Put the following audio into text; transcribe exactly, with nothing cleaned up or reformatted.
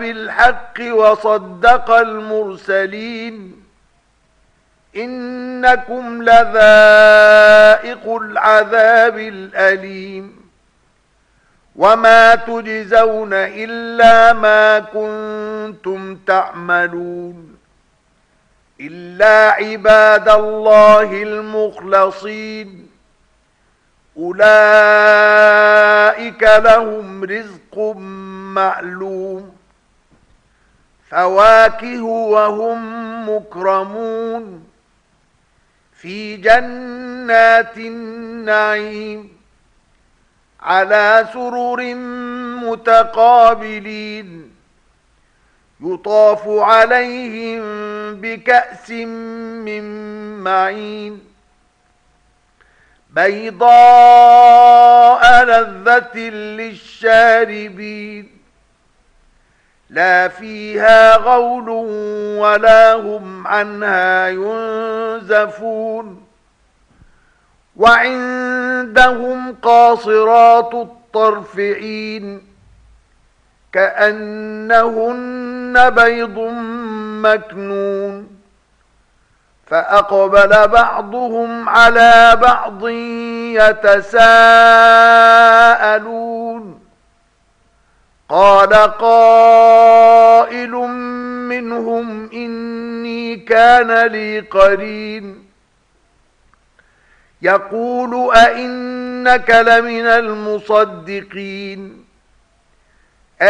بالحق وصدق المرسلين إنكم لذائق العذاب الأليم وما تجزون إلا ما كنتم تعملون إلا عباد الله المخلصين أولئك لهم رزق معلوم فواكه وهم مكرمون في جنات النعيم على سرر متقابلين يطاف عليهم بكأس من معين بيضاء لذة للشاربين لا فيها غول ولا هم عنها ينزفون وعندهم قاصرات الطرف عين كأنهن بيض مكنون فأقبل بعضهم على بعض يتساءلون قال قائل منهم إني كان لي قرين يقول أئنك لمن المصدقين